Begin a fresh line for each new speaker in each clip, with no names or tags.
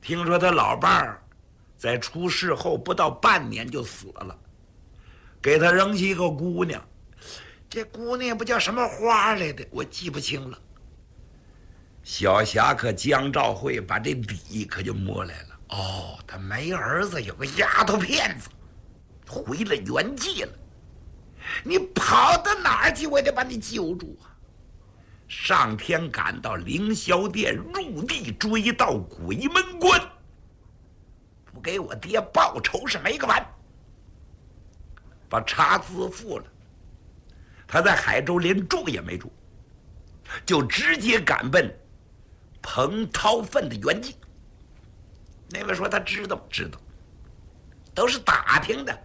听说他老伴儿在出事后不到半年就死了，给他扔下一个姑娘，这姑娘不叫什么花来的，我记不清了。小侠客江兆会把这底可就摸来了。哦，他没儿子，有个丫头片子回了原籍了。你跑到哪儿去，我得把你救住啊！上天赶到凌霄殿，入地追到鬼门关，不给我爹报仇是没个完。把茶资付了，他在海州连住也没住，就直接赶奔彭涛奋的原籍。那位说他知道，都是打听的。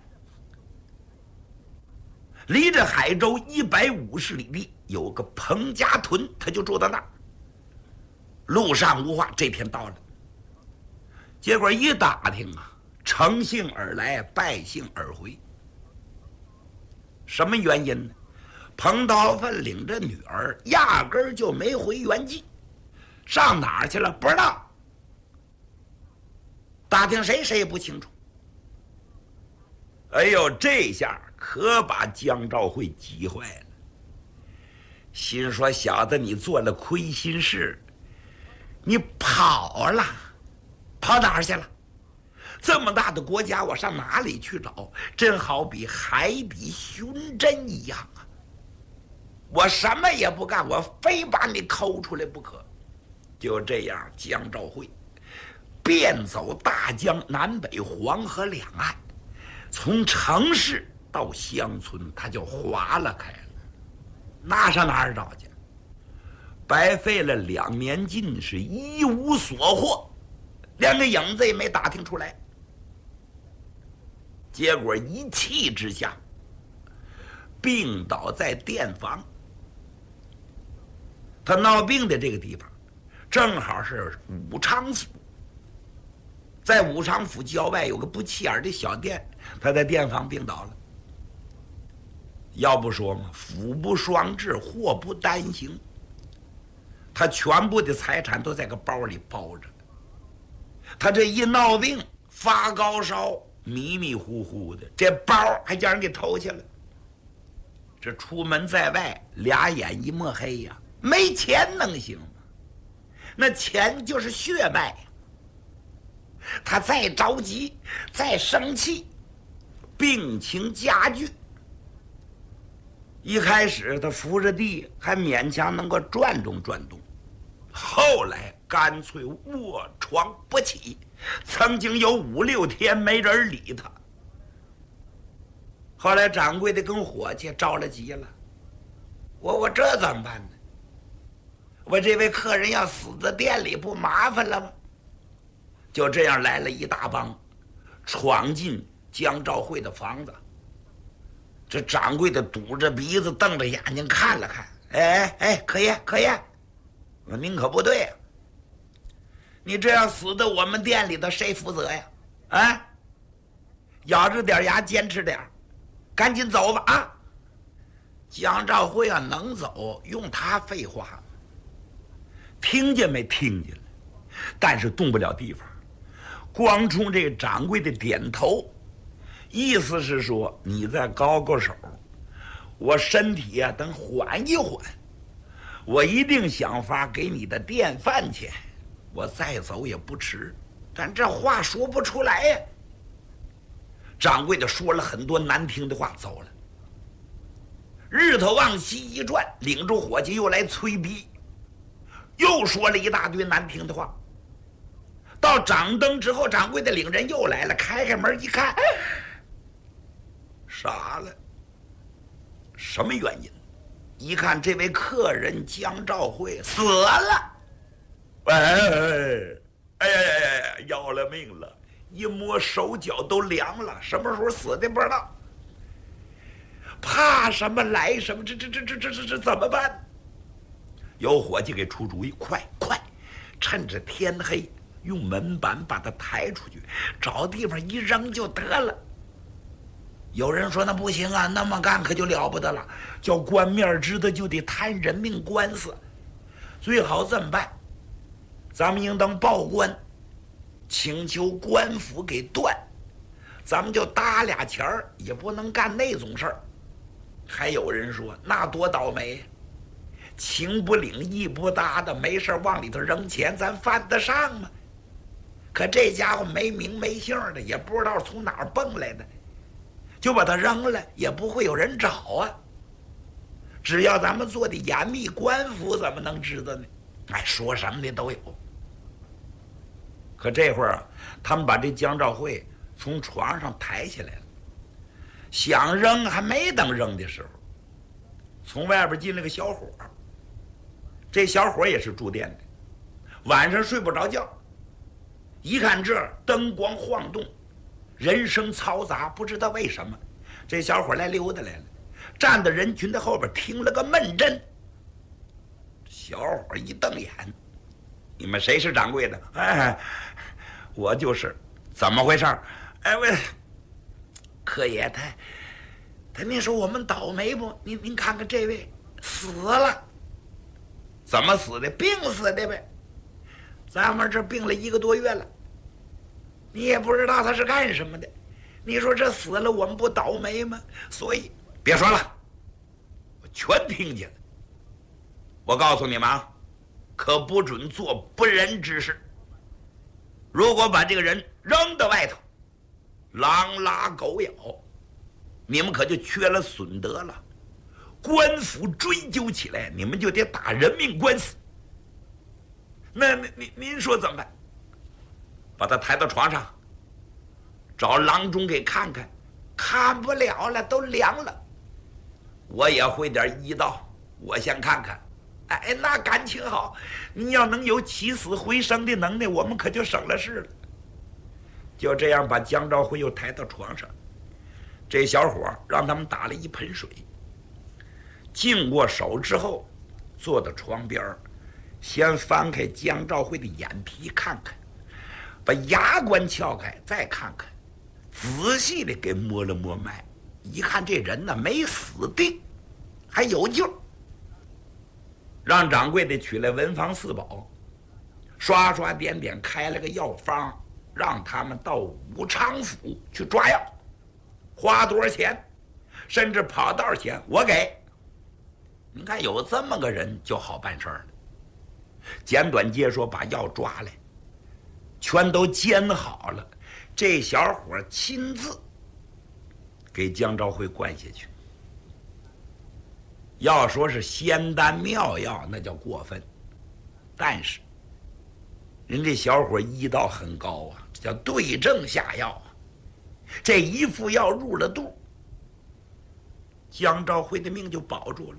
离着海州150里地有个彭家屯，他就住到那儿。路上无话，这天到了，结果一打听啊，乘兴而来，败兴而回。什么原因呢？彭涛奋领着女儿压根儿就没回原籍，上哪儿去了不知道，打听谁也不清楚。哎呦，这下可把江兆会急坏了，心说小子你做了亏心事，你跑了，跑哪儿去了？这么大的国家我上哪里去找？真好比海底寻针一样啊！我什么也不干，我非把你抠出来不可。就这样，江兆会遍走大江南北黄河两岸，从城市到乡村，他就划了开了。那上哪儿找去？白费了2年尽，是一无所获，连个影子也没打听出来。结果一气之下，病倒在店房。他闹病的这个地方，正好是武昌府。在武昌府郊外有个不起眼的小店，他在店房病倒了。要不说嘛，福不双至，祸不单行。他全部的财产都在个包里包着。他这一闹病，发高烧，迷迷糊糊的，这包还叫人给偷去了。这出门在外，2眼一抹黑呀，没钱能行吗？那钱就是血脉呀。他再着急，再生气，病情加剧。一开始他扶着地还勉强能够转动，后来干脆卧床不起，曾经有5、6天没人理他。后来掌柜的跟伙计着了急了，我这怎么办呢？我这位客人要死在店里，不麻烦了吗？就这样来了一大帮，闯进江兆会的房子。这掌柜的堵着鼻子，瞪着眼睛看了看，哎，可爷，您可不对呀！你这样死的，我们店里的谁负责呀？啊，咬着点牙，坚持点，赶紧走吧啊！江兆会要能走，用他废话吗？听见没？听见了，但是动不了地方，光冲这个掌柜的点头，意思是说你再高个手，我身体啊等缓一缓，我一定想法给你的店饭钱，我再走也不迟。但这话说不出来呀。掌柜的说了很多难听的话，走了。日头往西一转，领着伙计又来催逼，又说了一大堆难听的话。到掌灯之后，掌柜的领人又来了，开门一看，傻了。什么原因？一看这位客人江兆会死了。哎呀，要了命了！一摸手脚都凉了，什么时候死的不知道。怕什么来什么，这怎么办？有伙计给出主意，快，趁着天黑，用门板把他抬出去，找地方一扔就得了。有人说那不行啊，那么干可就了不得了，叫官面知道就得谈人命官司。最好这么办，咱们应当报官， 请求官府给断，咱们就搭俩钱儿，也不能干那种事儿。还有人说那多倒霉呀，情不领义不搭的，没事往里头扔钱，咱犯得上吗？可这家伙没名没姓的，也不知道从哪儿蹦来的，就把他扔了，也不会有人找啊。只要咱们做的严密，官府怎么能知道呢？哎，说什么的都有。可这会儿啊，他们把这江兆会从床上抬起来了，想扔还没等扔的时候，从外边进了个小伙。这小伙也是住店的，晚上睡不着觉，一看这灯光晃动，人声嘈杂，不知道为什么，这小伙来溜达来了，站在人群的后边听了个闷阵。小伙一瞪眼：“你们谁是掌柜的？”“哎，我就是。”“怎么回事？”“哎喂，客爷他那时候我们倒霉不？您看看这位死了。”“怎么死的？病死的呗。咱们这病了1个多月了，你也不知道他是干什么的。你说这死了，我们不倒霉吗？所以别说了，我全听见了。我告诉你们啊，可不准做不仁之事。如果把这个人扔到外头，狼拉狗咬，你们可就缺了损德了。官府追究起来，你们就得打人命官司。那您说怎么办？把他抬到床上，找郎中给看看。看不了了，都凉了。我也会点医道，我先看看。哎，那感情好，你要能有起死回生的能耐，我们可就省了事了。就这样把江兆辉又抬到床上，这小伙让他们打了一盆水，净过手之后，坐到床边，先翻开江兆辉的眼皮看看，把牙关撬开再看看，仔细的给摸了摸脉，一看这人呢没死定，还有救。让掌柜的取来文房四宝，刷刷点点开了个药方，让他们到武昌府去抓药，花多少钱，甚至跑道钱我给。你看有这么个人就好办事儿了。简短接说，把药抓来，全都煎好了，这小伙亲自给江兆辉灌下去。要说是仙丹妙药，那叫过分，但是人这小伙医道很高啊，这叫对症下药啊。这一副药入了肚，江兆辉的命就保住了，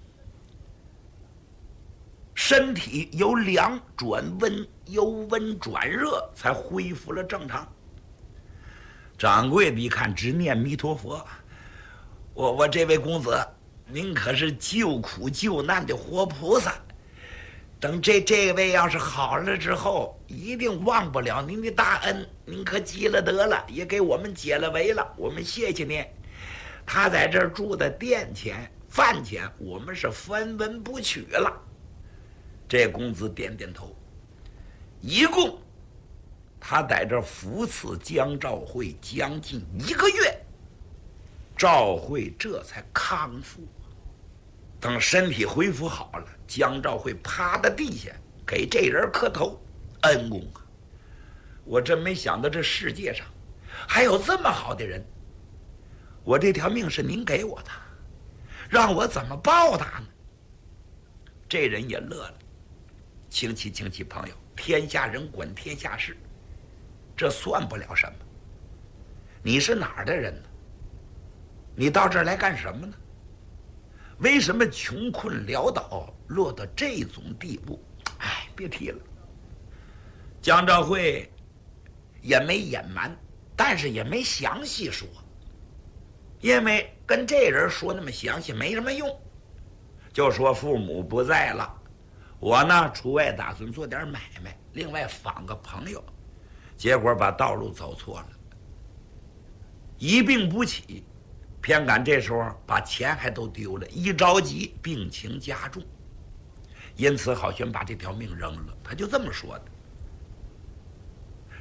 身体由凉转温，由温转热，才恢复了正常。掌柜的一看，直念弥陀佛：“我这位公子，您可是救苦救难的活菩萨。等这位要是好了之后，一定忘不了您的大恩。您可积了德了，也给我们解了围了，我们谢谢您。他在这儿住的店钱、饭钱，我们是分文不取了。”这公子点点头。一共他在这扶持江兆辉将近1个月，赵慧这才康复。等身体恢复好了，江兆辉趴在地下给这人磕头：“恩公啊，我真没想到这世界上还有这么好的人。我这条命是您给我的，让我怎么报答呢？”这人也乐了：“亲戚亲戚朋友，天下人管天下事，这算不了什么。你是哪儿的人呢？你到这儿来干什么呢？为什么穷困潦倒，落到这种地步？哎，别提了。”江兆辉也没隐瞒，但是也没详细说，因为跟这人说那么详细没什么用，就说父母不在了，我呢出外打算做点买卖，另外访个朋友，结果把道路走错了，一病不起，偏赶这时候把钱还都丢了，一着急病情加重，因此好像把这条命扔了，他就这么说的。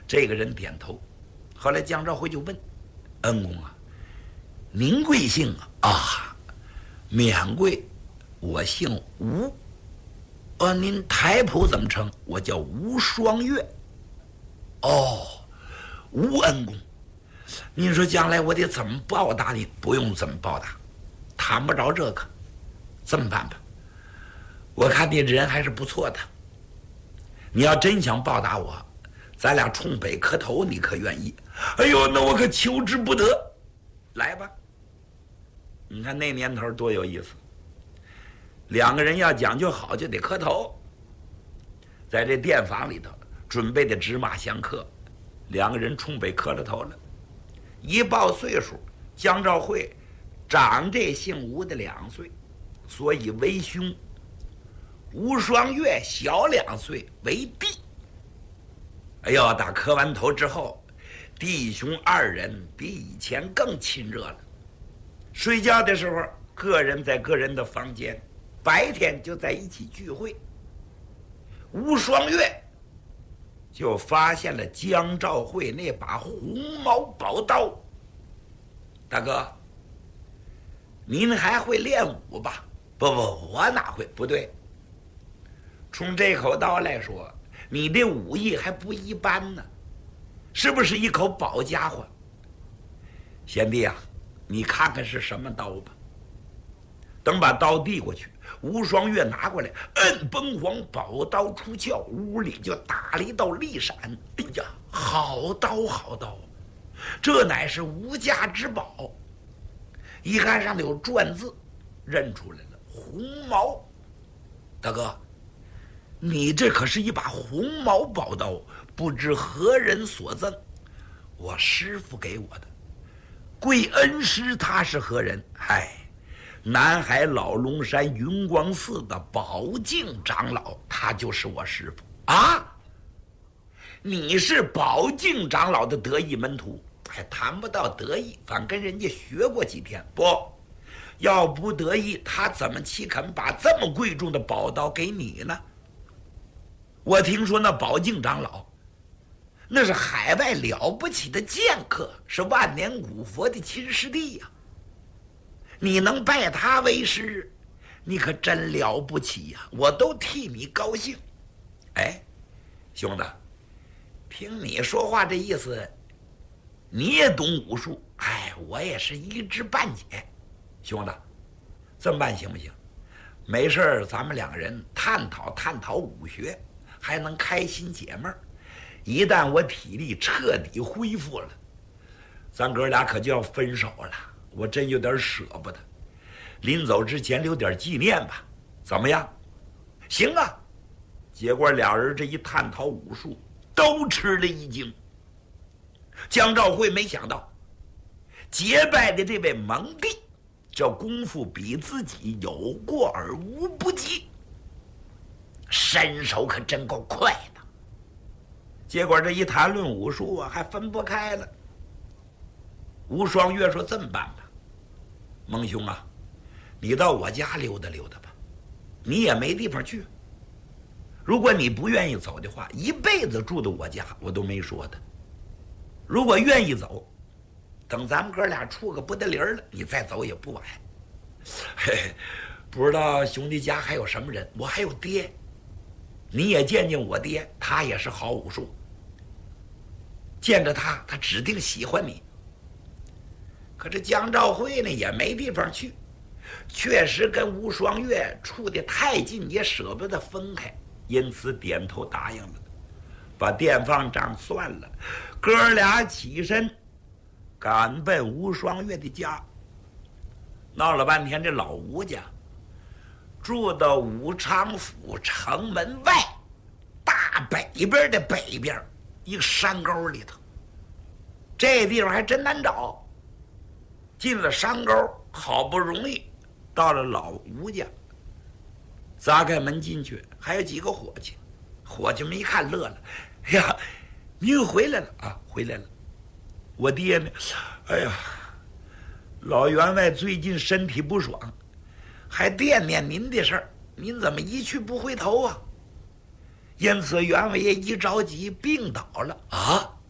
这个人点头。后来姜兆辉就问：“恩公啊，您贵姓啊？”“啊，免贵，我姓吴。”“您台谱怎么称？”“我叫吴双月。”“哦，吴恩公，您说将来我得怎么报答您？”“不用怎么报答，谈不着这个。这么办吧，我看你人还是不错的。你要真想报答我，咱俩冲北磕头，你可愿意？”“哎呦，那我可求之不得。”“来吧。”你看那年头多有意思，两个人要讲究好就得磕头。在这店房里头准备的纸马相克，两个人冲北磕了头了。一报岁数，姜兆辉长这姓吴的2岁，所以为兄；吴双月小2岁，为弟。哎呦，打磕完头之后，弟兄2人比以前更亲热了。睡觉的时候，个人在个人的房间，白天就在一起聚会。吴双月就发现了姜兆辉那把红毛宝刀。“大哥，您还会练武吧？”“不，我哪会？不对，从这口刀来说，你的武艺还不一般呢，是不是一口宝家伙？贤弟啊，你看看是什么刀吧。”等把刀递过去，吴双月拿过来，摁崩黄，宝刀出鞘，屋里就打了一道利闪。哎呀，好刀好刀，这乃是无价之宝。一看上头有篆字，认出来了，红毛。大哥，你这可是一把红毛宝刀，不知何人所赠？我师父给我的。贵恩师他是何人？嗨，南海老龙山云光寺的宝镜长老，他就是我师父啊！你是宝镜长老的得意门徒，还谈不到得意，反跟人家学过几天。不要不得意，他怎么岂肯把这么贵重的宝刀给你呢？我听说那宝镜长老，那是海外了不起的剑客，是万年古佛的亲师弟呀。你能拜他为师，你可真了不起呀！我都替你高兴。哎，兄弟，听你说话这意思，你也懂武术？哎，我也是一知半解。兄弟，这么办行不行？没事儿，咱们2个人探讨武学，还能开心解闷儿。一旦我体力彻底恢复了，咱哥俩可就要分手了。我真有点舍不得，临走之前留点纪念吧，怎么样？行啊！结果2人这一探讨武术，都吃了一惊。姜兆辉没想到，结拜的这位蒙弟，这功夫比自己有过而无不及，身手可真够快的。结果这一谈论武术啊，还分不开了。吴双月说：“这么办吧，蒙兄啊，你到我家溜达溜达吧，你也没地方去。如果你不愿意走的话，一辈子住到我家我都没说的。如果愿意走，等咱们哥俩处个不得灵了，你再走也不晚。嘿嘿，不知道兄弟家还有什么人？我还有爹，你也见见我爹，他也是好武术。见着他，他指定喜欢你。可这姜兆辉呢，也没地方去，确实跟吴双月处得太近，也舍不得分开，因此点头答应了，把店房账算了，哥俩起身赶奔吴双月的家。闹了半天，这老吴家住到武昌府城门外大北边的北边一个山沟里头，这地方还真难找。进了山沟，好不容易到了老吴家，砸开门进去，还有几个伙计。伙计们一看乐了：“哎呀，您回来了啊！回来了。我爹呢？哎呀，老员外最近身体不爽，还惦念您的事儿，您怎么一去不回头啊？因此员外爷一着急病倒了啊！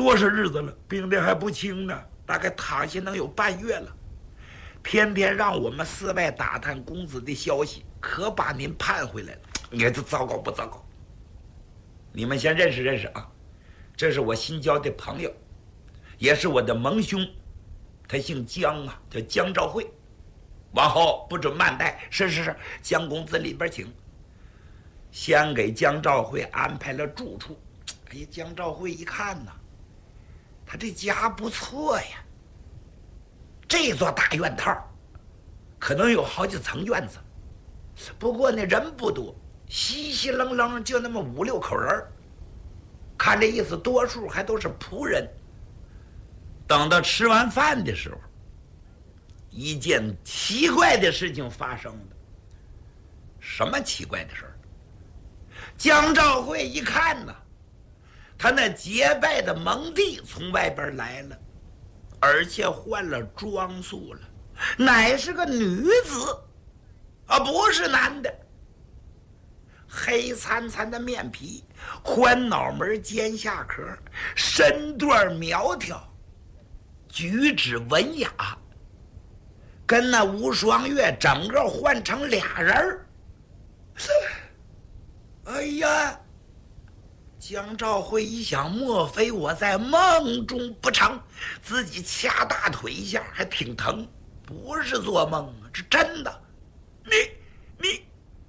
多少日子了，病得还不轻呢，大概躺下能有半月了。天天让我们四外打探公子的消息，可把您盼回来了。你看这糟糕不糟糕？你们先认识认识啊，这是我新交的朋友，也是我的盟兄，他姓姜啊，叫姜兆会。往后不准慢待，是，姜公子里边请。先给姜兆会安排了住处。哎呀，姜兆会一看呐，他这家不错呀，这座大院套可能有好几层院子，不过呢人不多，稀稀楞楞就那么5、6口人，看这意思多数还都是仆人。等到吃完饭的时候，一件奇怪的事情发生了。什么奇怪的事儿？姜兆会一看呢，他那结拜的盟弟从外边来了，而且换了装束了，乃是个女子，不是男的。黑灿灿的面皮，宽脑门，尖下壳，身段苗条，举止文雅，跟那吴双月整个换成俩人儿。哎呀，姜兆会一想，莫非我在梦中不成？自己掐大腿一下还挺疼，不是做梦啊，是真的。你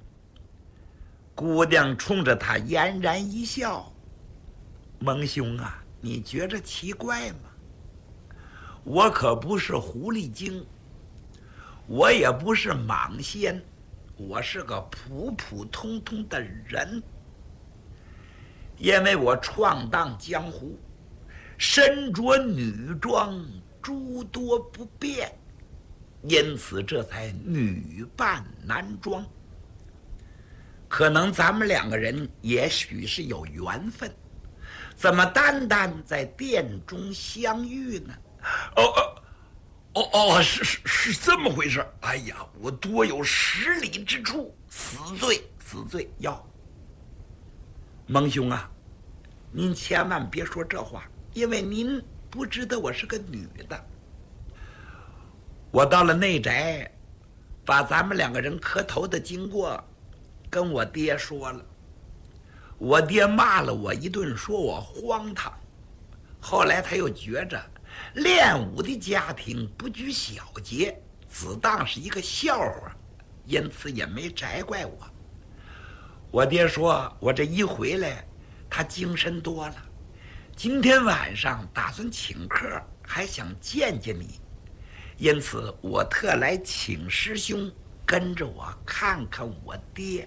姑娘冲着他嫣然一笑，盟兄啊，你觉着奇怪吗？我可不是狐狸精，我也不是蟒仙，我是个普普通通的人。因为我闯荡江湖，身着女装，诸多不便，因此这才女扮男装。可能咱们两个人也许是有缘分，怎么单单在殿中相遇呢？是这么回事。哎呀，我多有失礼之处，死罪要。盟兄啊，您千万别说这话，因为您不知道我是个女的。我到了内宅，把咱们两个人磕头的经过跟我爹说了，我爹骂了我一顿，说我荒唐。后来他又觉着练武的家庭不拘小节，只当是一个笑话，因此也没责怪我。我爹说我这一回来，他精神多了，今天晚上打算请客，还想见见你，因此我特来请师兄跟着我看看我爹。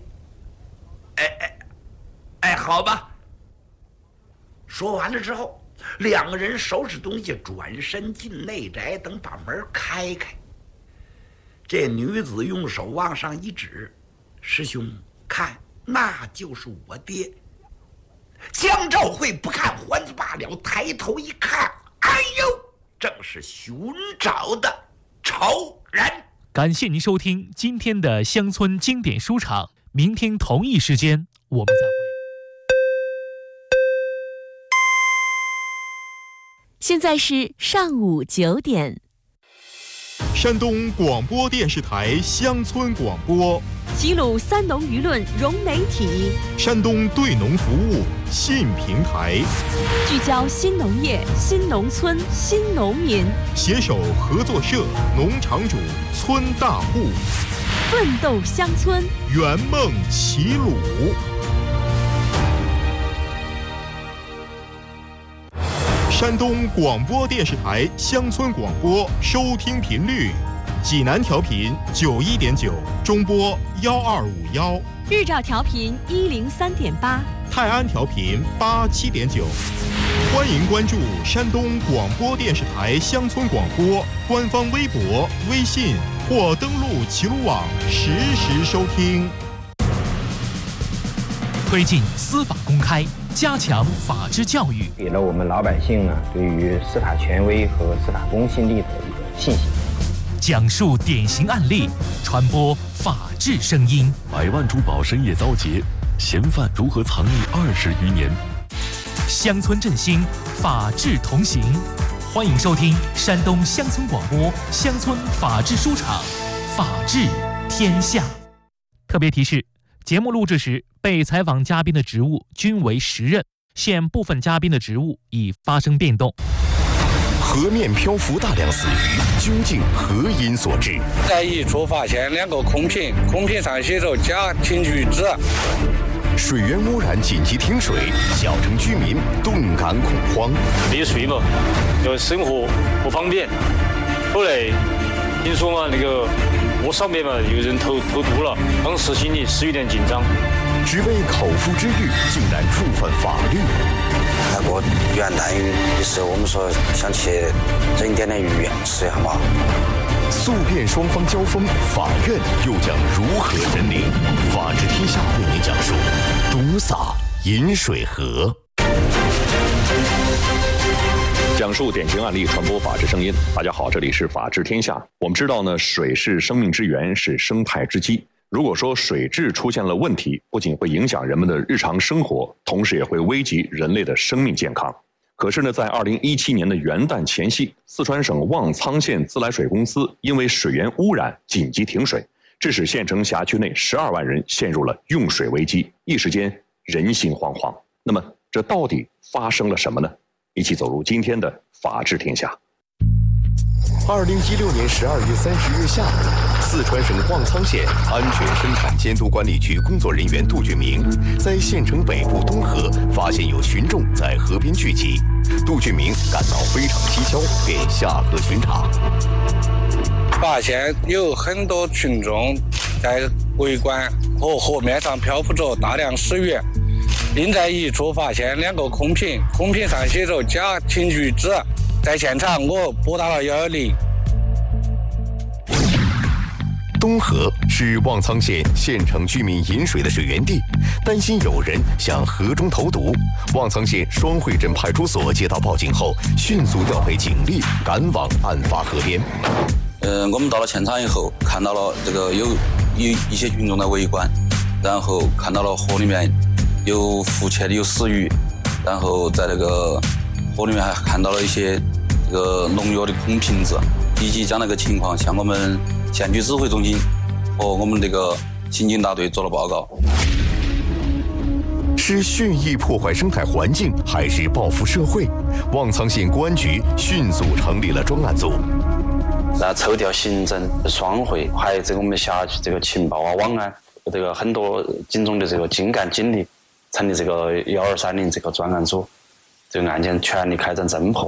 好吧。说完了之后，两个人收拾东西，转身进内宅，等把门开开。这女子用手往上一指，师兄看，那就是我爹。姜兆会不看还子罢了，抬头一看，哎呦，正是寻找的仇人。
感谢您收听今天的乡村经典书场，明天同一时间我们再会。
现在是上午9点。
山东广播电视台乡村广播，
齐鲁三农舆论融媒体，
山东对农服务新平台，
聚焦新农业、新农村、新农民，
携手合作社、农场主、村大户，
奋斗乡村，
圆梦齐鲁。山东广播电视台乡村广播收听频率：济南调频91.9，中波1251；
日照调频103.8，
泰安调频87.9。欢迎关注山东广播电视台乡村广播官方微博、微信，或登录齐鲁网实时收听。
推进司法公开，加强法治教育，
给了我们老百姓呢对于司法权威和司法公信力的一个信心。
讲述典型案例，传播法治声音。
百万珠宝深夜遭劫，嫌犯如何藏匿20余年？
乡村振兴，法治同行。欢迎收听山东乡村广播乡村法治书场，法治天下。特别提示：节目录制时，被采访嘉宾的职务均为实任，现部分嘉宾的职务已发生变动。
河面漂浮大量死鱼，究竟何因所致？
在一处发现2个空瓶，空瓶上写着家庭居址。
水源污染紧急停水，小城居民顿感恐慌。
没水嘛，要生活不方便。后来听说嘛，那个河上面嘛有人投毒了，当时心里是有点紧张。
只为口腹之欲，竟然触犯法律。
那个元旦的时候，我们说想去整点鱼吃一下嘛。
诉辩双方交锋，法院又将如何审理？法治天下为您讲述：毒洒饮水河。
讲述典型案例，传播法治声音。大家好，这里是法治天下。我们知道呢，水是生命之源，是生态之基。如果说水质出现了问题，不仅会影响人们的日常生活，同时也会危及人类的生命健康。可是呢，在2017年的元旦前夕，四川省望苍县自来水公司因为水源污染紧急停水，致使县城辖区内12万人陷入了用水危机，一时间人心惶惶。那么，这到底发生了什么呢？一起走入今天的法治天下。
2016年12月30日下午，四川省望苍县安全生产监督管理局工作人员杜俊明在县城北部东河发现有群众在河边聚集，杜俊明感到非常蹊跷，便下河巡查，
发现有很多群众在围观和河面上漂浮着大量死鱼，并在一处发现2个空瓶，空瓶上写着家庭居址。在现场，我拨打了110。
东河是望苍县县城居民饮水的水源地，担心有人向河中投毒。望苍县双汇镇派出所接到报警后，迅速调配警力赶往案发河边。
我们到了现场以后，看到了这个有一些群众在围观，然后看到了河里面有浮潜的有死鱼，然后在这个河里面还看到了一些这个农药的空瓶子，立即将那个情况向我们县局指挥中心和我们这个刑警大队做了报告。
是蓄意破坏生态环境，还是报复社会？望苍县公安局迅速成立了专案组。
那抽调刑侦、双汇，还有这个我们辖区这个情报网安，这个很多警种的这个精干警力，成立这个1230这个专案组，这个案件全力开展侦破。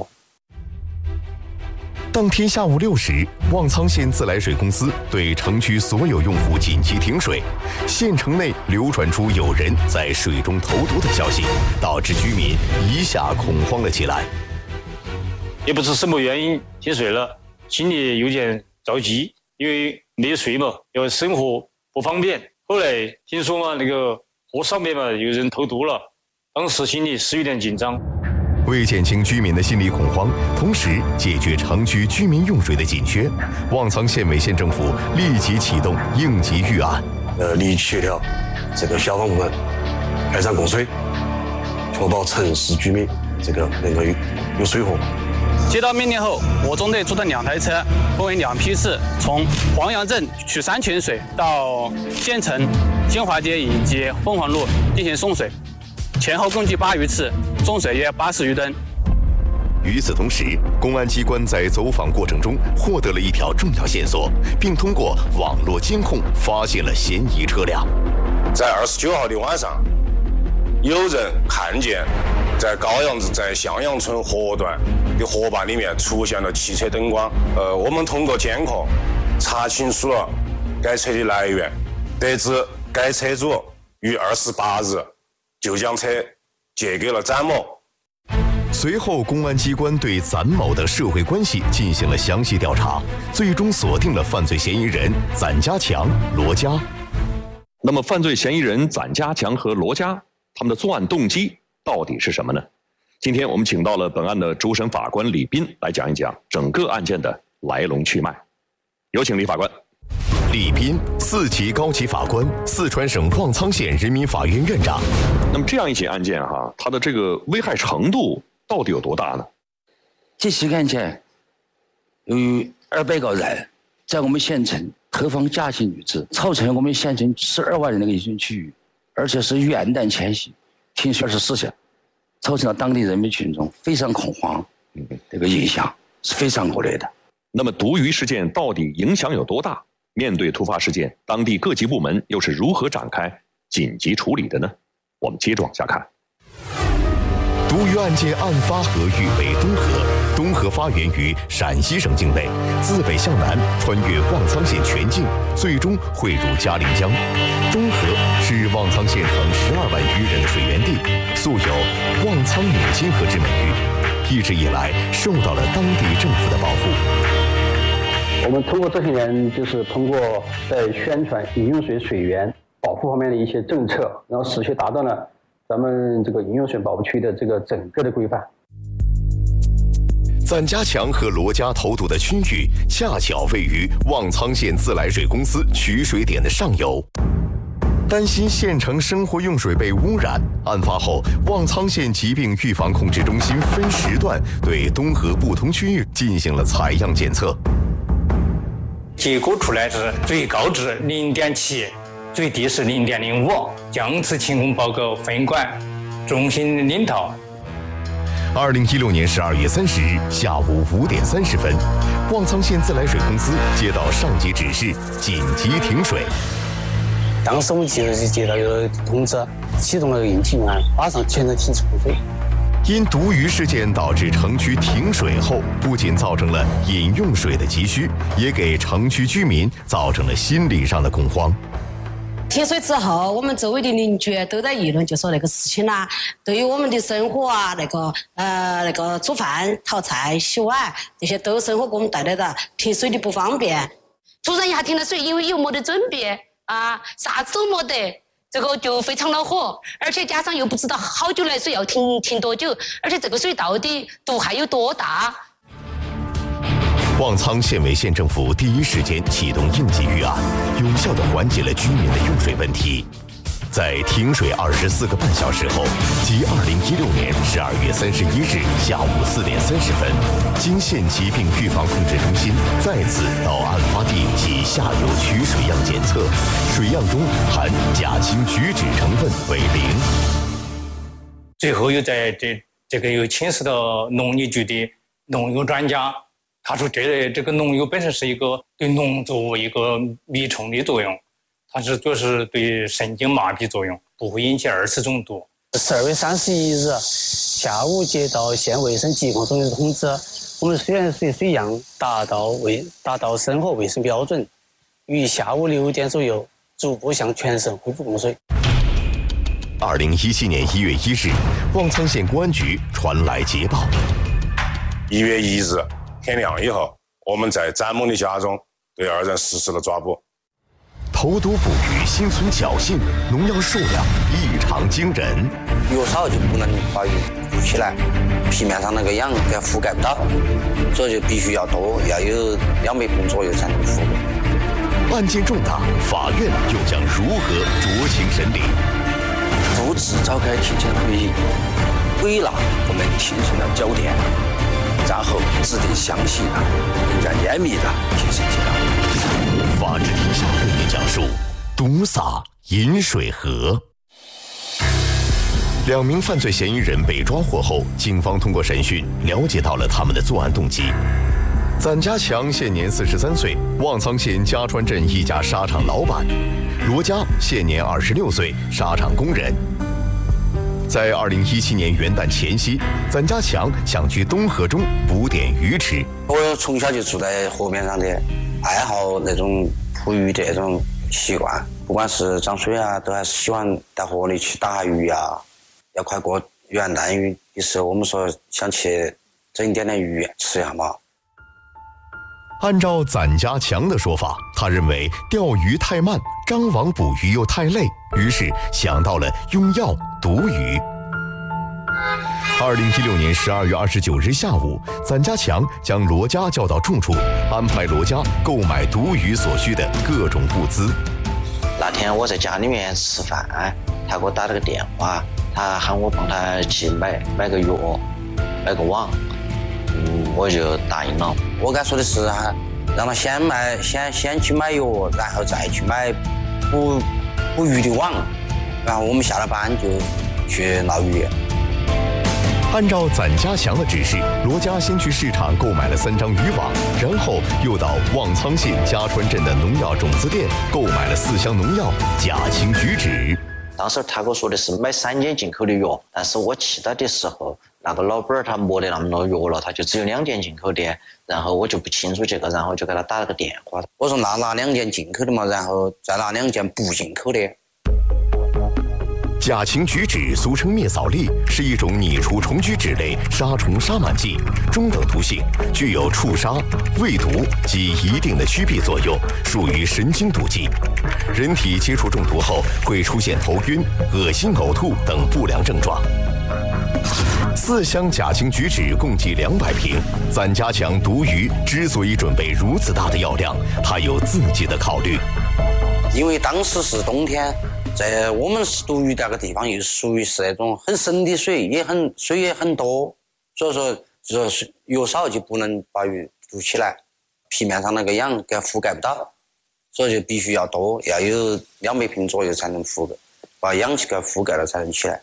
当天下午6时，望苍县自来水公司对城区所有用户紧急停水，县城内流传出有人在水中投毒的消息，导致居民一下恐慌了起来。
也不知什么原因停水了，心里有点着急，因为没水嘛，要生活不方便。后来听说嘛，那个河上面嘛有人投毒了，当时心里是有点紧张。
为减轻居民的心理恐慌，同时解决城区居民用水的紧缺，望苍县委县政府立即启动应急预案。
立即协调这个消防部门开展供水，确保城市居民这个能够有水喝。
接到命令后，我中队出动2台车，分为2批次，从黄杨镇取山泉水到县城金华街以及凤凰路进行送水。前后共计8余次，送水约80余吨。
与此同时，公安机关在走访过程中获得了一条重要线索，并通过网络监控发现了嫌疑车辆。
在29号的晚上，有人看见在高阳子在向阳村河段的河坝里面出现了汽车灯光。我们通过监控查清楚了该车的来源，得知该车主于28日就将车借给了展某。
随后，公安机关对展某的社会关系进行了详细调查，最终锁定了犯罪嫌疑人展家强、罗家。
那么，犯罪嫌疑人展家强和罗家，他们的作案动机到底是什么呢？今天我们请到了本案的主审法官李斌来讲一讲整个案件的来龙去脉。有请李法官。
李斌，4级高级法官，四川省望苍县人民法院院长。
那么这样一起案件它的这个危害程度到底有多大呢？
这起案件由于200个人在我们县城投放假期女子，造成我们县城12万人的一个人区域，而且是元旦前夕，停水24小时，造成了当地人民群众非常恐慌，这个影响是非常恶劣的。
那么毒鱼事件到底影响有多大？面对突发事件，当地各级部门又是如何展开紧急处理的呢？我们接着往下看。
毒鱼案件案发河域为东河，东河发源于陕西省境内，自北向南穿越望苍县全境，最终汇入嘉陵江。东河是望苍县城12万余人的水源地，素有“望苍母亲河”之美誉，一直以来受到了当地政府的保护。
我们通过这些年，就是通过在宣传饮用水水源保护方面的一些政策，然后使其达到了咱们这个饮用水保护区的这个整个的规范。
赞家强和罗家投毒的区域恰巧位于望苍县自来水公司取水点的上游。担心县城生活用水被污染，案发后，望苍县疾病预防控制中心分时段对东河不同区域进行了采样检测。
结果出来是最高值0.7，最低是0.05，将此情况报告分管中心领导。
2016年12月30日下午5点30分，望苍县自来水公司接到上级指示，紧急停水。
当时我们接到有通知，启动了应急预案，马上全程停止供水。
因毒鱼事件导致城区停水后，不仅造成了饮用水的急需，也给城区居民造成了心理上的恐慌。
停水之后，我们周围的邻居都在议论，就说那个事情啦，对于我们的生活啊，那个煮饭、淘菜、洗碗这些都生活给我们带来的停水的不方便。突然一下停了水，因为又没得准备啊，啥子都没得。这个就非常恼火，而且加上又不知道好久来水要停多久，而且这个水到底毒害有多大？
望苍县委县政府第一时间启动应急预案，有效地缓解了居民的用水问题。在停水24个半小时后，即2016年12月31日下午4点30分，经县疾病预防控制中心再次到案发地及下游取水样检测，水样中含甲氢菊酯成分为0。
最后又在这个又请示到农业局的农药专家，他说这个农药本身是一个对农作物一个迷虫的作用。它是主要是对神经麻痹作用，不会引起2次中毒。
12月31日下午接到县卫生疾控中心的通知，我们水源水样达到生活卫生标准，于下午6点左右逐步向全省恢复供水。
2017年1月1日，望苍县公安局传来捷报。
1月1日天亮以后，我们在展某的家中对2人实施了抓捕。
投毒捕鱼心存侥幸，农药数量异常惊人。
鱼少就不能把鱼捕起来，皮面上那个氧给它覆盖不到，所以就必须要多，要有2倍重左右才能覆盖。
案件重大，法院又将如何酌情审理？
多次召开庭前会议，归纳我们庭审的焦点，然后制定详细的、更加严密的庭审纪要。
法治天下为您讲述毒洒饮水河。2名犯罪嫌疑人被抓获后，警方通过审讯了解到了他们的作案动机。赞家强现年43岁，望苍县家川镇一家纱厂老板；罗家现年26岁，纱厂工人。在2017年元旦前夕，赞家强想去东河中捕点鱼吃。
我从小就住在河边上的，爱好那种捕鱼的这种习惯，不管是涨水啊，都还是喜欢到河里去打鱼啊。要快过元旦鱼的时候，我们说想去整一点点鱼吃一下嘛。
按照赞家强的说法，他认为钓鱼太慢，张网捕鱼又太累，于是想到了用药毒鱼。 2016年12月29日下午，咱家强将罗家叫到住处，安排罗家购买毒鱼所需的各种物资。
那天我在家里面吃饭，他给我打了个电话，他喊我帮他去买个药，买个网，我就答应了。
我跟他说的是让他先去买药，然后再去买捕鱼的网，然后我们下了班就去捞鱼。
按照咱家强的指示，罗家先去市场购买了3张渔网，然后又到望苍县嘉川镇的农药种子店购买了4箱农药、甲腈菊酯。
当时他跟我说的是买3件进口的药，但是我去到的时候，那个老板他没得那么多药了，他就只有2件进口的，然后我就不清楚这个，然后就给他打了个电话。
我说拿2件进口的嘛，然后再拿2件不进口的。
甲腈菊酯俗称灭扫粒，是一种拟除虫菊酯类杀虫杀螨剂，中等毒性，具有触杀、胃毒及一定的驱避作用，属于神经毒剂。人体接触中毒后会出现头晕、恶心、呕吐等不良症状。4箱甲腈菊酯共计200瓶。咱家强毒鱼之所以准备如此大的药量，他有自己的考虑。
因为当时是冬天，在我们毒鱼那个地方又属于是那种很深的水，水也很多，所以说就是药少就不能把鱼毒起来，皮面上那个氧给覆盖不到，所以就必须要多，要有200瓶左右才能把氧气给覆盖了才能起来。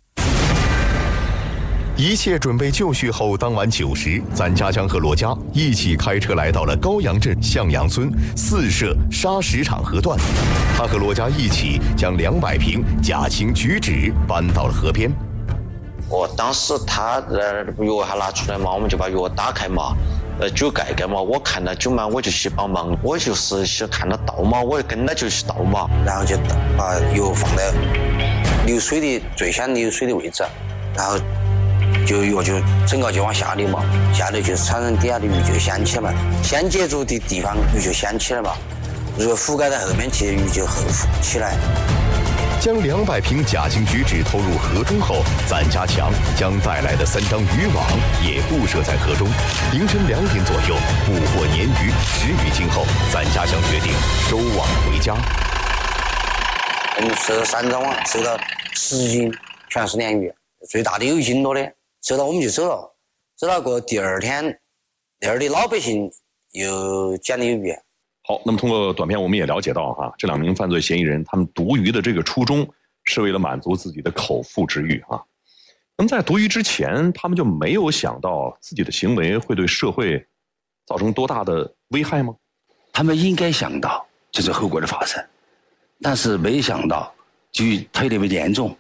一切准备就绪后，当晚9时，咱家强和罗家一起开车来到了高阳镇向阳村4社砂石场河段。他和罗家一起将200瓶甲腈菊酯搬到了河边。
当时他药还拿出来嘛，我们就把药打开嘛，酒盖嘛，我看到酒嘛，我就去帮忙，我就是想看到倒嘛，我跟他就去倒嘛，
然后就把药放在最先流水的位置，然后药就整个就往下流嘛，下流就产生底下的鱼就掀起来嘛，先接触的地方鱼就掀起来嘛，如果覆盖在后面去，鱼就后浮起来。
将200瓶甲腈菊酯投入河中后，咱家强将带来的3张渔网也布设在河中。凌晨2点左右，捕获鲶鱼10余斤后，咱家强决定收网回家。
我们收3张网，收到10斤，全是鲶鱼，最大的有1斤多的。收到我们就走了，走到过第二天，那儿的老百姓又捡了鱼。
好，那么通过短片我们也了解到这2名犯罪嫌疑人他们毒鱼的这个初衷是为了满足自己的口腹之欲那么在毒鱼之前，他们就没有想到自己的行为会对社会造成多大的危害吗？
他们应该想到这是后果的发生，但是没想到就特别严重。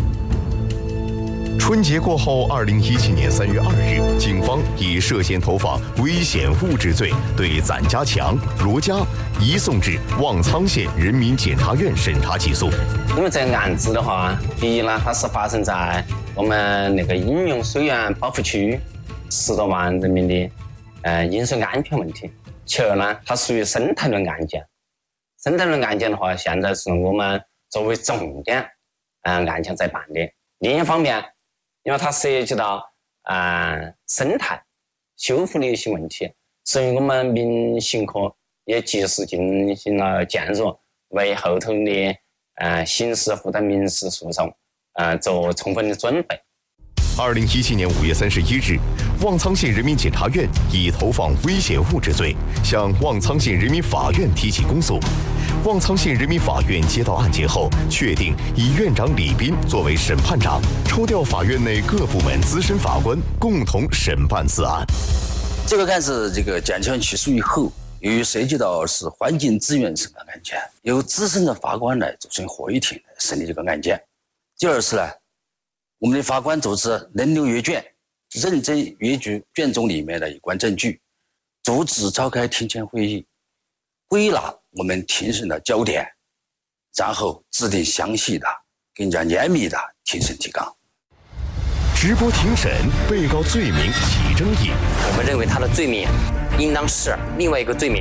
春节过后，2017年3月2日，警方以涉嫌投放危险物质罪对咱家强、罗家移送至望苍县人民检察院审查起诉。
因为这个案子的话，第一呢，它是发生在我们那个应用水源保护区，10多万人民的饮水安全问题。其二呢，它属于生态论案件。生态论案件的话，现在是我们作为重点案件在办的。另一方面，因为它涉及到生态修复的一些问题，所以我们民刑科也及时进行了介入，为后头的刑事或者民事诉讼做充分的准备。
2017年5月31日，望苍县人民检察院以投放危险物质罪向望苍县人民法院提起公诉。望苍县人民法院接到案件后，确定以院长李斌作为审判长，抽调法院内各部门资深法官共同审判此案。
这个案子检察院起诉以后，由于涉及到是环境资源审判案件，由资深的法官来组成合议庭来审理这个案件。第二次呢，我们的法官组织轮流阅卷，认真阅读卷宗里面的有关证据，组织召开庭前会议，归纳我们庭审的焦点，然后制定详细的、更加严密的庭审提纲。
直播庭审，被告罪名起争议。
我们认为他的罪名应当是另外一个罪名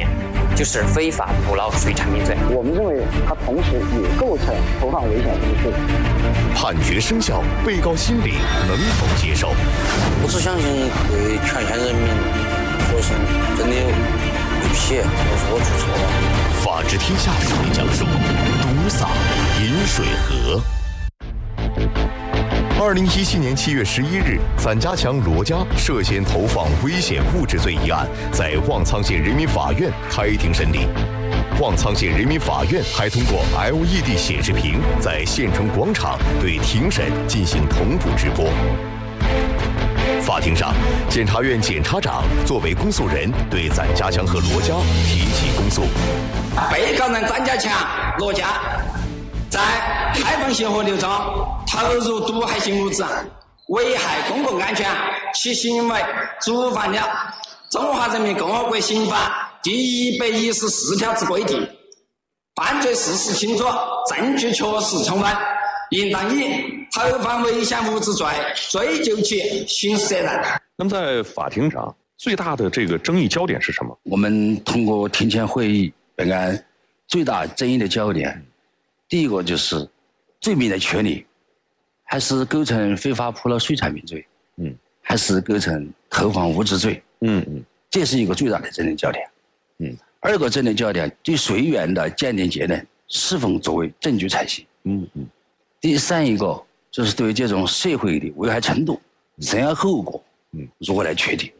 就是非法捕捞水产品罪。
我们认为它同时也构成投放危险物质罪。
判决生效，被告心里能否接受？
我只相信对全县人民说声真的对不起，我做错了。
法治天下为您讲述毒洒饮水河。2017年7月11日，散家强、罗家涉嫌投放危险物质罪一案在望苍县人民法院开庭审理。望苍县人民法院还通过 LED 显示屏在县城广场对庭审进行同步直播。法庭上，检察院检察长作为公诉人对散家强和罗家提起公诉。
被告人散家强、罗家在开放性河流中投入毒害性物质，危害公共安全，其行为触犯了《中华人民共和国刑法》第114条之规定，犯罪事实清楚，证据确实充分，应当以投放危险物质罪追究其刑事责任。
那么在法庭上，最大的这个争议焦点是什么？
我们通过庭前会议，本案最大争议的焦点，第一个就是罪名的确立，还是构成非法捕捞水产品罪，还是构成投放物质罪，这是一个最大的争议焦点。二个争议焦点，对水源的鉴定结论是否作为证据采信。第三一个就是对这种社会的危害程度、深远后果，如何来确定？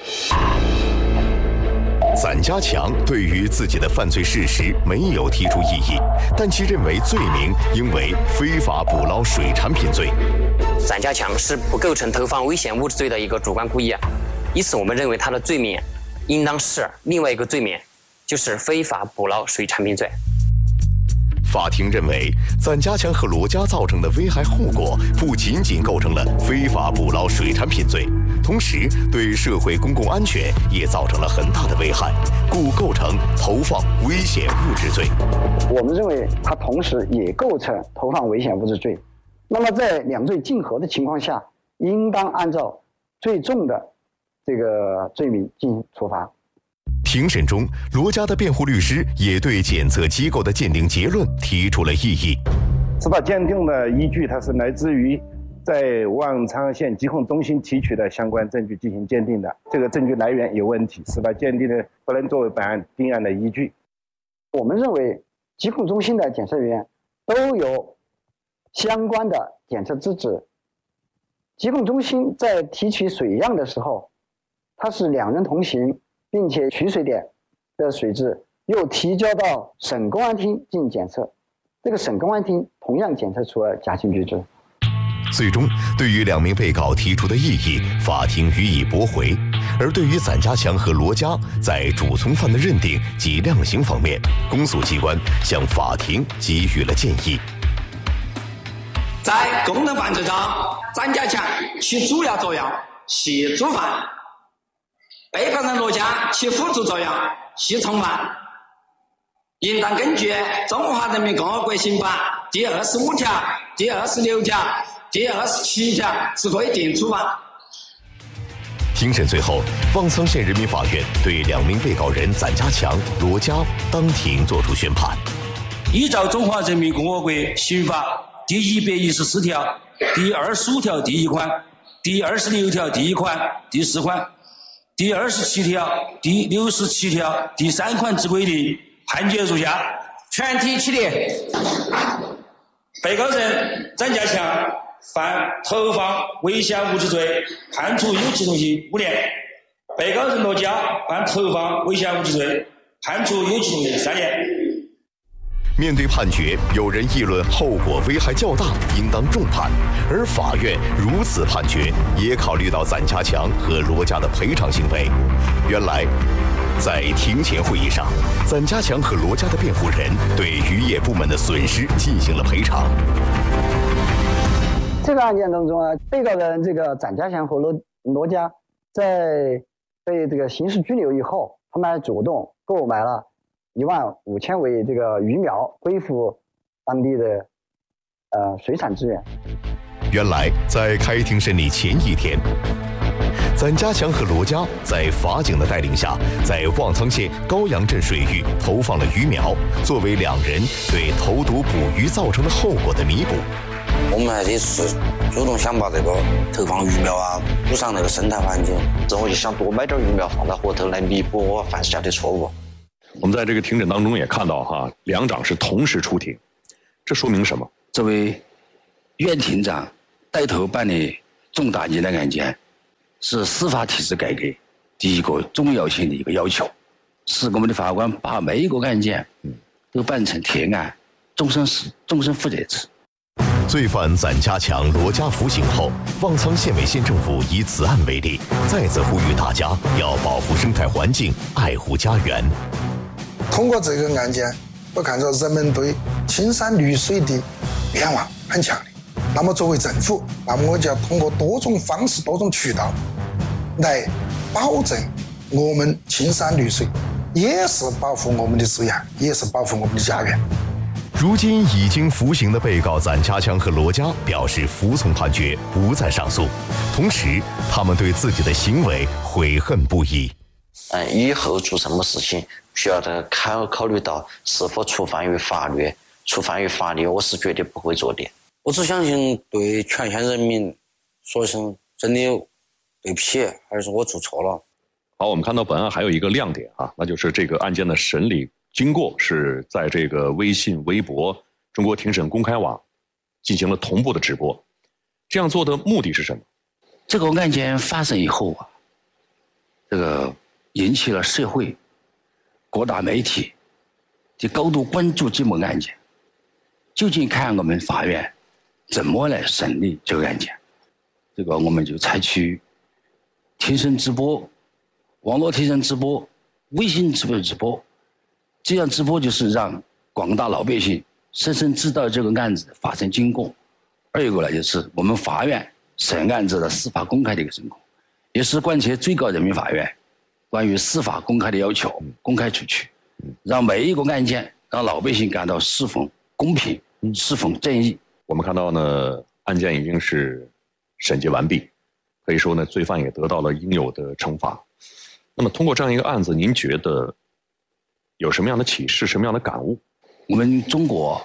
散家强对于自己的犯罪事实没有提出异议，但其认为罪名应为非法捕捞水产品罪。
散家强是不构成投放危险物质罪的一个主观故意，因此我们认为他的罪名应当是另外一个罪名，就是非法捕捞水产品罪。
法庭认为，散家强和罗家造成的危害后果不仅仅构成了非法捕捞水产品罪，同时对社会公共安全也造成了很大的危害，故构成投放危险物质罪。
我们认为它同时也构成投放危险物质罪。那么在两罪竞合的情况下，应当按照最重的这个罪名进行处罚。
庭审中，罗家的辩护律师也对检测机构的鉴定结论提出了异议。
司法鉴定的依据，它是来自于在望苍县疾控中心提取的相关证据进行鉴定的，这个证据来源有问题，司法鉴定的不能作为本案定案的依据。
我们认为，疾控中心的检测员都有相关的检测资质。疾控中心在提取水样的时候，它是2人同行，并且取水点的水质又提交到省公安厅进行检测，这个省公安厅同样检测出了假性聚酯。
最终，对于2名被告提出的异议，法庭予以驳回。而对于散家强和罗家在主从犯的认定及量刑方面，公诉机关向法庭给予了建议。
在共同犯罪中，散家强其主要作用系主犯，被告人罗家其辅助作用系从犯，应当根据《中华人民共和国刑法》第25条、第26条、第27条之规定处罚。
庭审最后，望苍县人民法院对2名被告人散家强、罗家当庭作出宣判。
依照《中华人民共和国刑法》第114条、第25条第1款、第26条第1款、第4款、第27条、第67条第3款之规定，判决如下：全体起立。被告人散家强犯投放危险物质罪，判处有期徒刑5年；被告人罗家犯投放危险物质罪，判处有期徒刑3年。
面对判决，有人议论后果危害较大，应当重判。而法院如此判决，也考虑到散家强和罗家的赔偿行为。原来，在庭前会议上，散家强和罗家的辩护人对渔业部门的损失进行了赔偿。
这个案件当中啊，被告人这个散家强和罗家在被这个刑事拘留以后，他们还主动购买了15000尾这个鱼苗，恢复当地的水产资源。
原来，在开庭审理前一天，在咱家强和罗家在法警的带领下，在望苍县高阳镇水域投放了鱼苗，作为2人对投毒捕鱼造成的后果的弥补。
我们还得是主动想把这个投放鱼苗啊补上那个生态环境，
之后就想多买点鱼苗放到河头来弥补我犯下的错误。
我们在这个庭审当中也看到哈，2长是同时出庭，这说明什么？
作为原庭长带头办理重大疑难案件，是司法体制改革第一个重要性的一个要求，是我们的法官把每一个案件都办成铁案，终身负责制。
罪犯咱家强、罗家服刑后，望苍县委县政府以此案为例，再次呼吁大家要保护生态环境，爱护家园。
通过这个案件，我看到人们对青山绿水的愿望很强烈。那么作为政府，那么我就要通过多种方式、多种渠道来保证我们青山绿水，也是保护我们的资源，也是保护我们的家园。
如今已经服刑的被告咱家强和罗家表示服从判决，不再上诉。同时，他们对自己的行为悔恨不已。
以后做什么事情，需要考虑到是否触犯于法律。触犯于法律，我是绝对不会做的。
我只相信对全县人民说声真的对不起，还是我做错了。
好，我们看到本案还有一个亮点啊，那就是这个案件的审理经过是在这个微信、微博、中国庭审公开网进行了同步的直播。这样做的目的是什么？
这个案件发生以后啊，这个引起了社会各大媒体的高度关注这门案件。究竟看我们法院怎么来审理这个案件？这个我们就采取庭审直播、网络庭审直播、微信直播，这样直播就是让广大老百姓深深知道这个案子的发生经过。二一个呢，就是我们法院审案子的司法公开的一个情况，也是贯彻最高人民法院关于司法公开的要求，公开出去，让每一个案件让老百姓感到是否公平，是否正义。
我们看到呢，案件已经是审结完毕，可以说呢，罪犯也得到了应有的惩罚。那么通过这样一个案子，您觉得有什么样的启示，什么样的感悟？
我们中国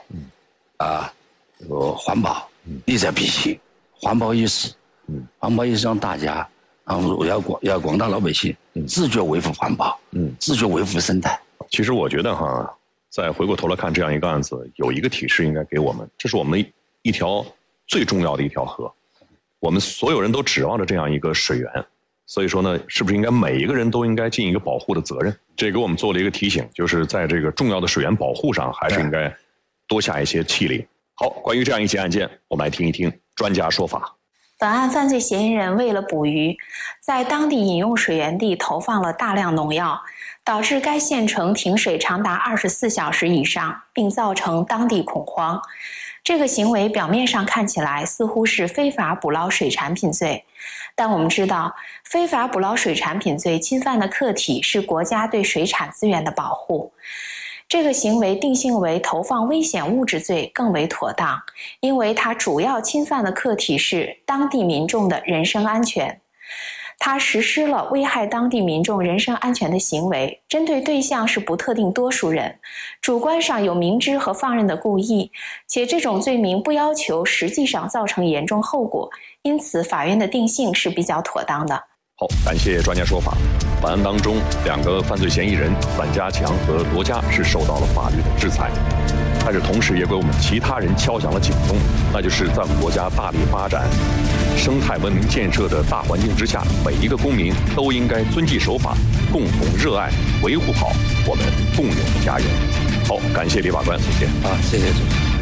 环保利在必行，环保意识，环保意识让大家，要广大老百姓自觉维护环保，自觉维护生态。
其实我觉得哈，再回过头来看这样一个案子，有一个提示应该给我们，这是我们一条最重要的一条河，我们所有人都指望着这样一个水源，所以说呢，是不是应该每一个人都应该尽一个保护的责任？这给我们做了一个提醒，就是在这个重要的水源保护上，还是应该多下一些气力。好，关于这样一起案件，我们来听一听专家说法。
本案犯罪嫌疑人为了捕鱼，在当地饮用水源地投放了大量农药，导致该县城停水长达24小时以上，并造成当地恐慌。这个行为表面上看起来似乎是非法捕捞水产品罪，但我们知道，非法捕捞水产品罪侵犯的客体是国家对水产资源的保护。这个行为定性为投放危险物质罪更为妥当，因为它主要侵犯的客体是当地民众的人身安全。它实施了危害当地民众人身安全的行为，针对对象是不特定多数人，主观上有明知和放任的故意，且这种罪名不要求实际上造成严重后果，因此法院的定性是比较妥当的。
好，感谢专家说法。本案当中，2个犯罪嫌疑人范家强和罗家是受到了法律的制裁，但是同时也给我们其他人敲响了警钟，那就是在我们国家大力发展生态文明建设的大环境之下，每一个公民都应该遵纪守法，共同热爱维护好我们共有的家园。好，感谢李法官，谢谢。
谢谢主持人。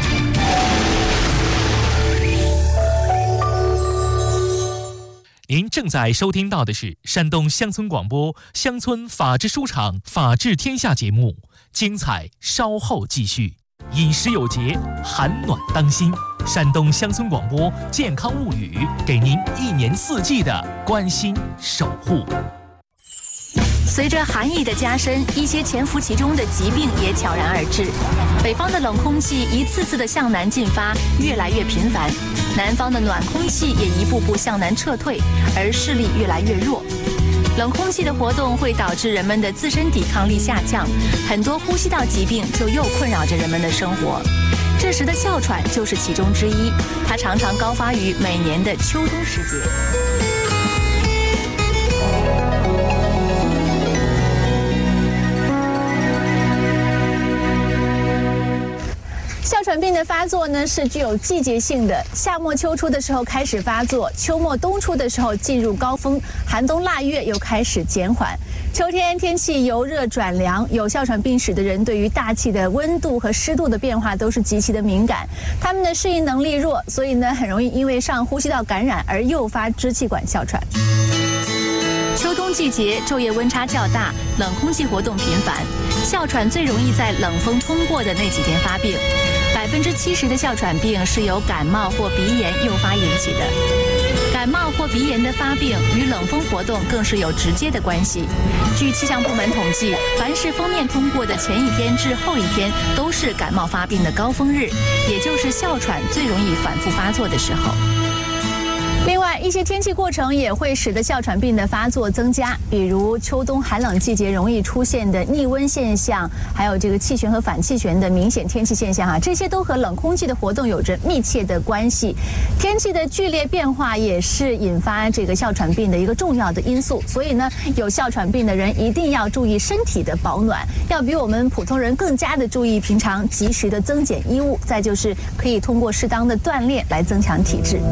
您正在收听到的是山东乡村广播乡村法治书场法治天下节目，精彩稍后继续。饮食有节，寒暖当心。山东乡村广播健康物语，给您1年4季的关心守护。
随着寒意的加深，一些潜伏其中的疾病也悄然而至。北方的冷空气一次次的向南进发，越来越频繁；南方的暖空气也一步步向南撤退，而势力越来越弱。冷空气的活动会导致人们的自身抵抗力下降，很多呼吸道疾病就又困扰着人们的生活。这时的哮喘就是其中之一，它常常高发于每年的秋冬时节。哮喘病的发作呢是具有季节性的，夏末秋初的时候开始发作，秋末冬初的时候进入高峰，寒冬腊月又开始减缓。秋天天气由热转凉，有哮喘病史的人对于大气的温度和湿度的变化都是极其的敏感，他们的适应能力弱，所以呢很容易因为上呼吸道感染而诱发支气管哮喘。秋冬季节昼夜温差较大，冷空气活动频繁，哮喘最容易在冷风冲过的那几天发病。70%的哮喘病是由感冒或鼻炎诱发引起的。感冒或鼻炎的发病与冷风活动更是有直接的关系。据气象部门统计，凡是锋面通过的前一天至后一天都是感冒发病的高峰日，也就是哮喘最容易反复发作的时候。另外，一些天气过程也会使得哮喘病的发作增加，比如秋冬寒冷季节容易出现的逆温现象，还有这个气旋和反气旋的明显天气现象这些都和冷空气的活动有着密切的关系。天气的剧烈变化也是引发这个哮喘病的一个重要的因素，所以呢，有哮喘病的人一定要注意身体的保暖，要比我们普通人更加的注意平常及时的增减衣物，再就是可以通过适当的锻炼来增强体质。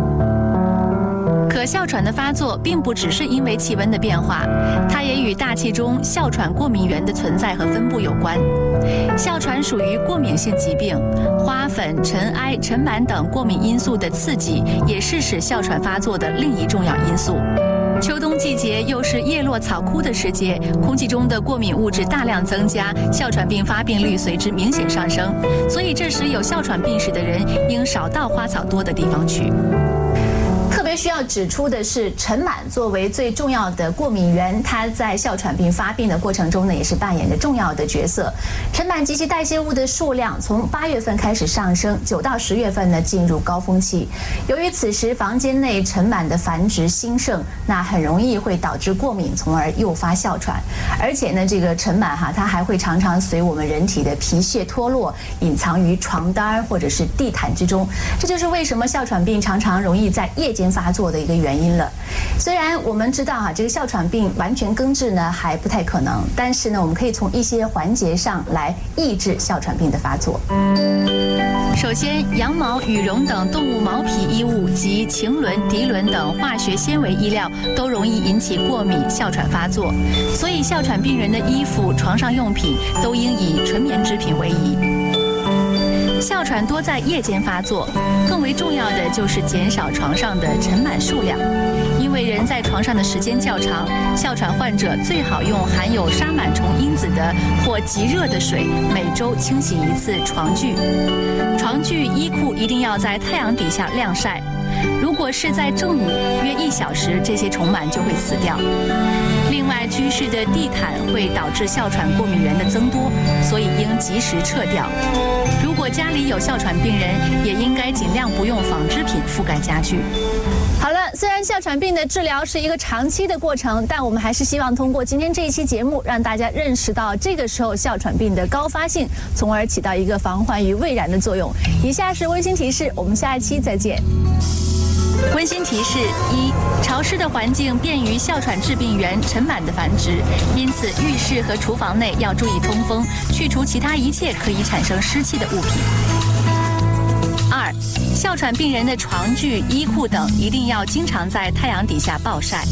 可哮喘的发作并不只是因为气温的变化，它也与大气中哮喘过敏原的存在和分布有关。哮喘属于过敏性疾病，花粉、尘埃、尘螨等过敏因素的刺激也是使哮喘发作的另一重要因素。秋冬季节又是叶落草枯的时节，空气中的过敏物质大量增加，哮喘病发病率随之明显上升。所以这时有哮喘病史的人应少到花草多的地方去。特别需要指出的是，尘螨作为最重要的过敏源，它在哮喘病发病的过程中呢，也是扮演着重要的角色。尘螨及其代谢物的数量从8月份开始上升，9到10月份呢进入高峰期。由于此时房间内尘螨的繁殖兴盛，那很容易会导致过敏，从而诱发哮喘。而且呢，这个尘螨它还会常常随我们人体的皮屑脱落，隐藏于床单或者是地毯之中。这就是为什么哮喘病常常容易在夜间发作的一个原因了。虽然我们知道这个哮喘病完全根治呢还不太可能，但是呢，我们可以从一些环节上来抑制哮喘病的发作。首先，羊毛、羽绒等动物毛皮衣物及腈纶、涤纶等化学纤维衣料都容易引起过敏、哮喘发作，所以哮喘病人的衣服、床上用品都应以纯棉制品为宜。哮喘多在夜间发作，更为重要的就是减少床上的尘螨数量。因为人在床上的时间较长，哮喘患者最好用含有沙螨虫因子的或极热的水，每周清洗1次床具。床具、衣裤一定要在太阳底下晾晒。如果是在正午约1小时，这些虫螨就会死掉。另外，居室的地毯会导致哮喘过敏源的增多，所以应及时撤掉。如果家里有哮喘病人，也应该尽量不用纺织品覆盖家具。好了，虽然哮喘病的治疗是一个长期的过程，但我们还是希望通过今天这一期节目，让大家认识到这个时候哮喘病的高发性，从而起到一个防患于未然的作用。以下是温馨提示，我们下一期再见。温馨提示：1. 潮湿的环境便于哮喘致病源尘螨的繁殖，因此浴室和厨房内要注意通风，去除其他一切可以产生湿气的物品。2. 哮喘病人的床具、衣裤等一定要经常在太阳底下暴晒。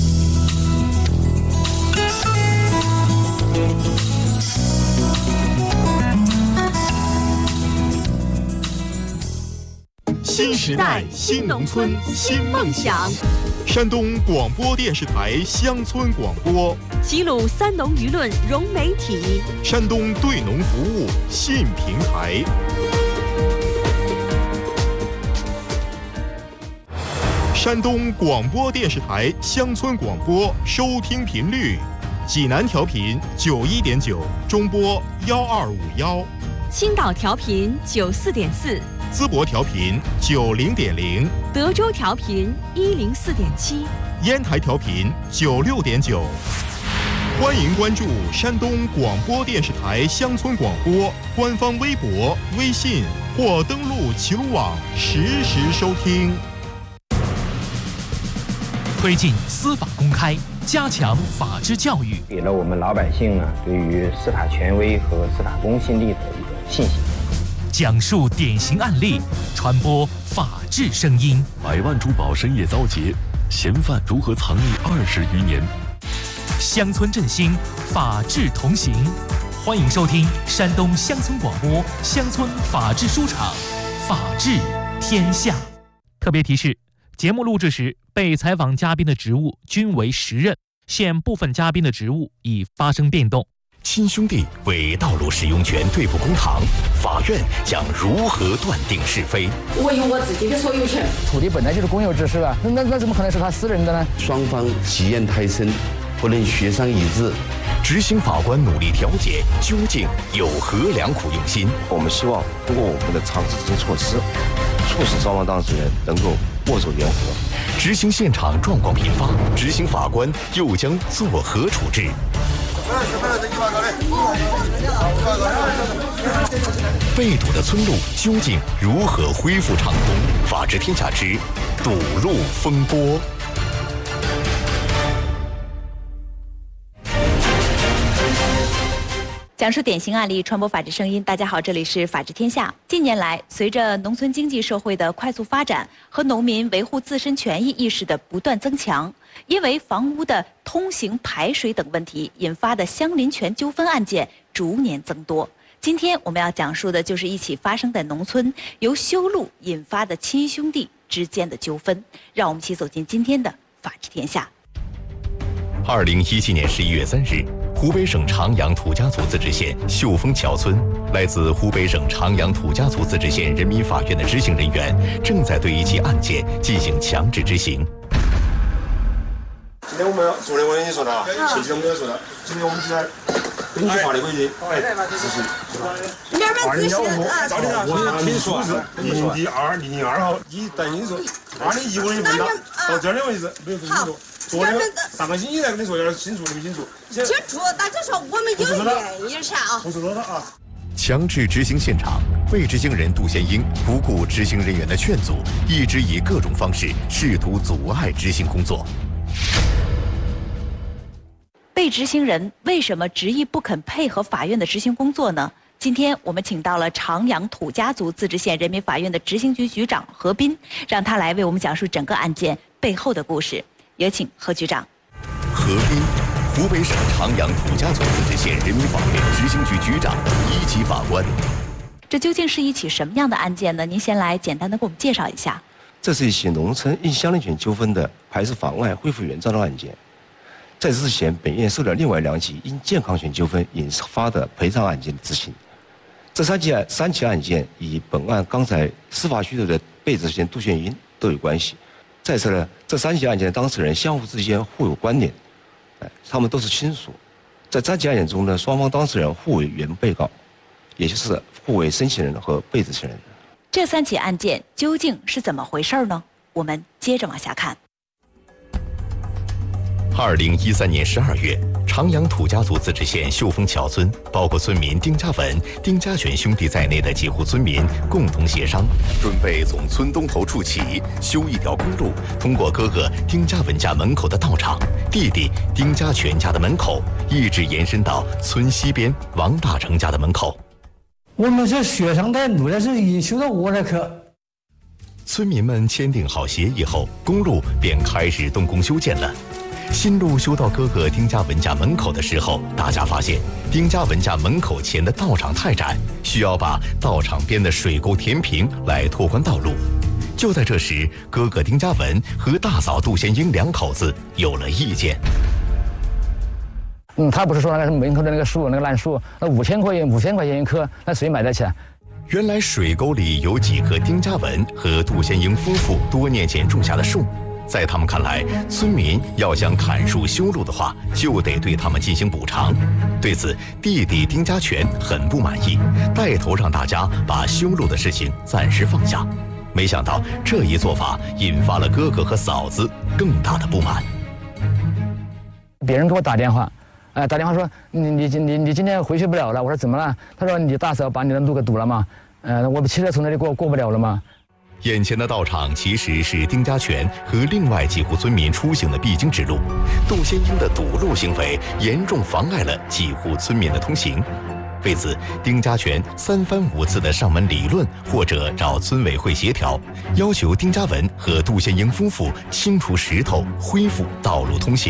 新时代新农村新梦想，山东广播电视台乡村广播，
齐鲁三农舆论融媒体，
山东对农服务新平台。山东广播电视台乡村广播收听频率济南调频91.9，中波1251；
青岛调频94.4，
淄博调频90.0，
德州调频104.7，
烟台调频96.9。欢迎关注山东广播电视台乡村广播官方微博、微信或登录齐鲁网实时收听。
推进司法公开，加强法治教育，
给了我们老百姓呢对于司法权威和司法公信力的一个信心。
讲述典型案例，传播法治声音。
百万珠宝深夜遭劫，嫌犯如何藏匿20余年？
乡村振兴，法治同行。欢迎收听山东乡村广播乡村法治书场，法治天下。特别提示：节目录制时，被采访嘉宾的职务均为实任，现部分嘉宾的职务已发生变动。
亲兄弟为道路使用权对簿公堂，法院将如何断定是非？
我有我自己的所有权，
土地本来就是公有制，是吧？那怎么可能是他私人的呢？
双方积怨太深，不能协商一致。
执行法官努力调解，究竟有何良苦用心？
我们希望通过我们的长治执行措施，促使双方当事人能够握手言和。
执行现场状况频发，执行法官又将作何处置？被堵的村路究竟如何恢复畅通？法治天下之堵路风波。
讲述典型案例，传播法治声音。大家好，这里是法治天下。近年来，随着农村经济社会的快速发展和农民维护自身权益意识的不断增强，因为房屋的通行、排水等问题引发的相邻权纠纷案件逐年增多。今天我们要讲述的就是一起发生在农村由修路引发的亲兄弟之间的纠纷。让我们一起走进今天的法治天下。
2017年11月3日，湖北省长阳土家族自治县秀峰桥村，来自湖北省长阳土家族自治县人民法院的执行人员正在对一起案件进行强制执行。
今天我们昨天我跟你说的啊，前天我们也说的，今天我们是在根据法律规定执行。2015啊，我听说是002号，你等于说2015年份到这儿的为止没有跟你说。昨天上个星期才跟你说要清楚，你们清楚？
清楚，大家说我们有原因噻啊。
不是说的啊。
强制执行现场，被执行人杜先英不顾执行人员的劝阻，一直以各种方式试图阻碍执行工作。
被执行人为什么执意不肯配合法院的执行工作呢？今天我们请到了长阳土家族自治县人民法院的执行局局长何斌，让他来为我们讲述整个案件背后的故事。有请何局长。
何斌，湖北省长阳土家族自治县人民法院执行局局长，1级法官。
这究竟是一起什么样的案件呢？您先来简单的给我们介绍一下。
这是一起农村因相邻权纠纷的排除法外恢复原状的案件。在此之前，本院受了另外2起因健康权纠纷引发的赔偿案件的执行。这3起案件与本案刚才司法叙述的被执行杜炫英都有关系。再次呢，这3起案件的当事人相互之间互有关联，他们都是亲属。在3起案件中呢，双方当事人互为原被告，也就是互为申请人和被执行人。
这3起案件究竟是怎么回事呢？我们接着往下看。
2013年12月，长阳土家族自治县秀峰桥村，包括村民丁家文、丁家全兄弟在内的几户村民共同协商，准备从村东头处起修一条公路，通过哥哥丁家文家门口的道场、弟弟丁家全家的门口，一直延伸到村西边王大成家的门口。
我们是协商的路，但是已经修到我那去。
村民们签订好协议后，公路便开始动工修建了。新路修到哥哥丁家文家门口的时候，大家发现丁家文家门口前的道场太窄，需要把道场边的水沟填平来拓宽道路。就在这时，哥哥丁家文和大嫂杜先英2口子有了意见。
他不是说那个门口的那个树，那个烂树，那5000块钱一棵，那谁买得起啊？
原来水沟里有几棵丁家文和杜先英夫妇多年前种下的树。 在他们看来，村民要想砍树修路的话，就得对他们进行补偿。对此，弟弟丁家全很不满意，带头让大家把修路的事情暂时放下。没想到这一做法引发了哥哥和嫂子更大的不满。
别人给我打电话，打电话说你今天回去不了了。我说怎么了？他说你大嫂把你的路给堵了吗？我的汽车从那里过不了了吗？
眼前的道场其实是丁家全和另外几户村民出行的必经之路，杜先英的堵路行为严重妨碍了几户村民的通行。为此，丁家全3番5次的上门理论或者找村委会协调，要求丁家文和杜先英夫妇清除石头，恢复道路通行。